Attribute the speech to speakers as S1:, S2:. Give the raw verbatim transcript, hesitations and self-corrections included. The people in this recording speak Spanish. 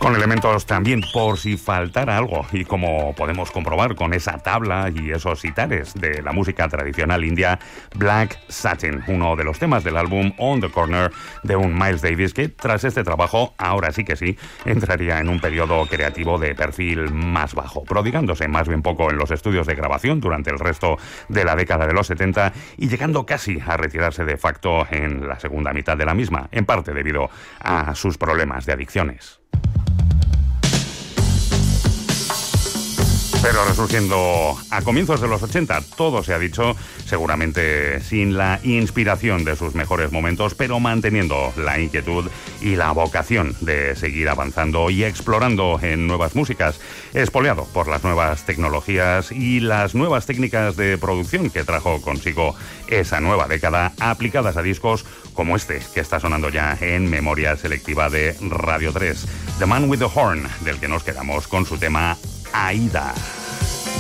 S1: Con elementos también por si faltara algo, y como podemos comprobar con esa tabla y esos sitares de la música tradicional india, Black Satin, uno de los temas del álbum On the Corner de un Miles Davis que tras este trabajo, ahora sí que sí, entraría en un periodo creativo de perfil más bajo, prodigándose más bien poco en los estudios de grabación durante el resto de la década de los setenta y llegando casi a retirarse de facto en la segunda mitad de la misma, en parte debido a sus problemas de adicciones. Pero resurgiendo a comienzos de los ochenta, todo se ha dicho, seguramente sin la inspiración de sus mejores momentos, pero manteniendo la inquietud y la vocación de seguir avanzando y explorando en nuevas músicas, espoleado por las nuevas tecnologías y las nuevas técnicas de producción que trajo consigo esa nueva década, aplicadas a discos como este, que está sonando ya en memoria selectiva de Radio tres, The Man with the Horn, del que nos quedamos con su tema Aida.